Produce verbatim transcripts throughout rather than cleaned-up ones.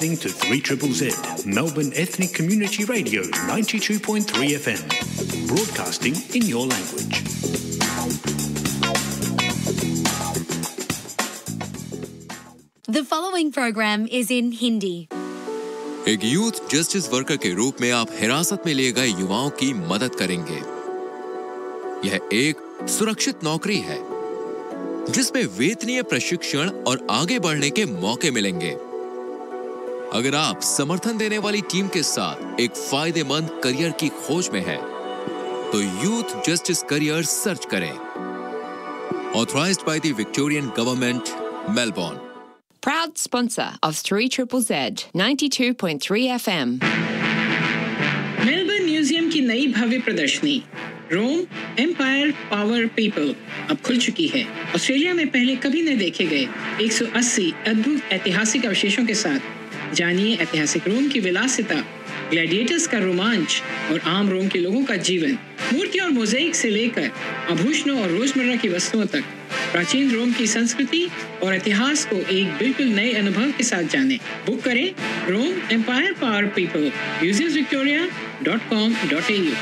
To three triple Z, Melbourne Ethnic Community Radio, ninety-two point three F M, broadcasting in your language. The following program is in Hindi. एक youth justice worker के रूप में आप हिरासत में लिए गए युवाओं की मदद करेंगे। यह एक सुरक्षित नौकरी है जिसमें वेतनीय प्रशिक्षण और आगे बढ़ने के मौके मिलेंगे। अगर आप समर्थन देने वाली टीम के साथ एक फायदेमंद करियर की खोज में हैं, तो यूथ जस्टिस करियर सर्च करें। Authorized by the Victorian Government, Melbourne. Proud sponsor of three triple Z, ninety-two point three F M. Melbourne museum की नई भव्य प्रदर्शनी रोम एम्पायर पावर पीपल अब खुल चुकी है। ऑस्ट्रेलिया में पहले कभी न देखे गए एक सौ अस्सी अद्भुत ऐतिहासिक अवशेषों के साथ जानिए ऐतिहासिक रोम की विलासिता, ग्लैडिएटर्स का रोमांच और आम रोम के लोगों का जीवन। मूर्तियों और मोज़ेक से लेकर आभूषणों और रोजमर्रा की वस्तुओं तक प्राचीन रोम की संस्कृति और इतिहास को एक बिल्कुल नए अनुभव के साथ जानें। बुक करें रोम empire power people museums Victoria dot com dot A you.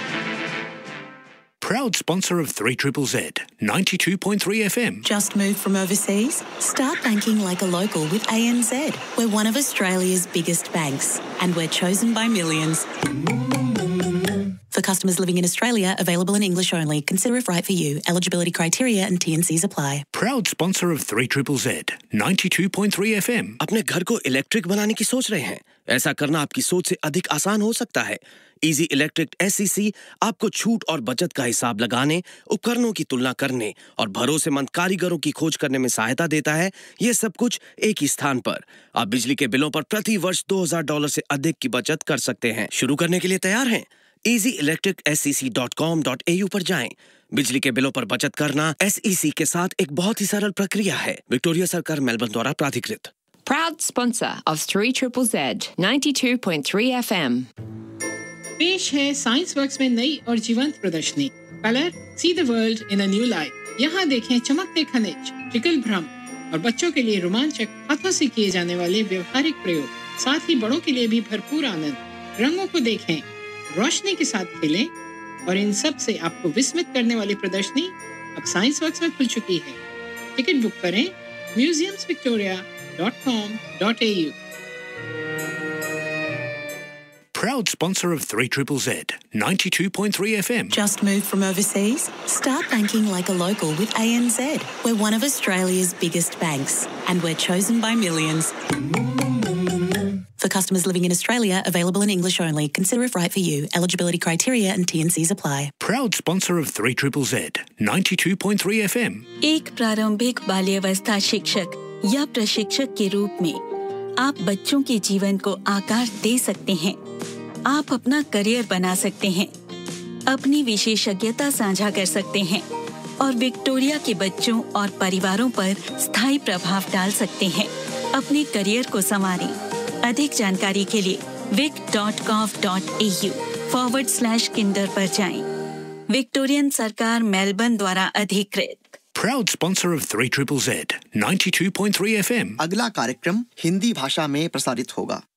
Proud sponsor of three triple Z, ninety-two point three F M. Just moved from overseas? Start banking like a local with A N Z. We're one of Australia's biggest banks, and we're chosen by millions. For customers living in Australia, available in English only. Consider if right for you. Eligibility criteria and T and Cs apply. Proud sponsor of three triple Z, ninety-two point three F M. अपने घर को electric बनाने की सोच रहे हैं? ऐसा करना आपकी सोच से अधिक आसान हो सकता है। इजी इलेक्ट्रिक एस ई सी आपको छूट और बचत का हिसाब लगाने, उपकरणों की तुलना करने और भरोसेमंद कारीगरों की खोज करने में सहायता देता है। ये सब कुछ एक ही स्थान पर। आप बिजली के बिलों पर प्रति वर्ष दो हज़ार डॉलर से अधिक की बचत कर सकते हैं। शुरू करने के लिए तैयार हैं? Easy electric S E C dot com dot A you पर जाएं। बिजली के बिलों पर बचत करना एस ई सी के साथ एक बहुत ही सरल प्रक्रिया है। विक्टोरिया सरकार मेलबर्न द्वारा प्राधिकृत। Proud sponsor of three triple Z, ninety-two point three F M. पेश है साइंस वर्क्स में नई और जीवंत प्रदर्शनी colour see the world in a new light. यहाँ देखें चमकते खनिज, ट्रिकल भ्रम और बच्चों के लिए रोमांचक हाथों से किए जाने वाले व्यवहारिक प्रयोग, साथ ही बड़ों के लिए भी भरपूर आनंद। रंगों को देखें, रोशनी के साथ खेलें और इन सब से आपको विस्मित करने वाली प्रदर्शनी अब साइंस वर्क्स में खुल चुकी है। टिकट बुक करें museums Victoria dot com dot A you. Proud sponsor of three triple Z, ninety-two point three F M. Just moved from overseas? Start banking like a local with A N Z. We're one of Australia's biggest banks, and we're chosen by millions. For customers living in Australia, available in English only. Consider if right for you. Eligibility criteria and T and Cs apply. Proud sponsor of three triple Z, ninety-two point three F M. एक प्रारंभिक बाल्यावस्था शिक्षक या प्रशिक्षक के रूप में आप बच्चों के जीवन को आकार दे सकते हैं। आप अपना करियर बना सकते हैं, अपनी विशेषज्ञता साझा कर सकते हैं और विक्टोरिया के बच्चों और परिवारों पर स्थायी प्रभाव डाल सकते हैं। अपने करियर को संवारें। अधिक जानकारी के लिए Wick dot gov dot A you forward slash Kinder पर जाएं। विक्टोरियन सरकार मेलबर्न द्वारा अधिकृत। Proud sponsor of three triple Z, ninety-two point three F M. अगला कार्यक्रम हिंदी भाषा में प्रसारित होगा।